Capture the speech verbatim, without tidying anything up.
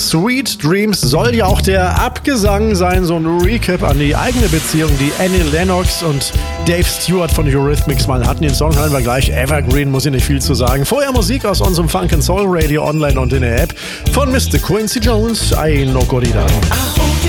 Sweet Dreams soll ja auch der Abgesang sein, so ein Recap an die eigene Beziehung, die Annie Lennox und Dave Stewart von Eurythmics mal hatten. Den Song hören wir gleich. Evergreen, muss ich nicht viel zu sagen. Vorher Musik aus unserem Funk and Soul Radio online und in der App von Mister Quincy Jones. Ay no corrida.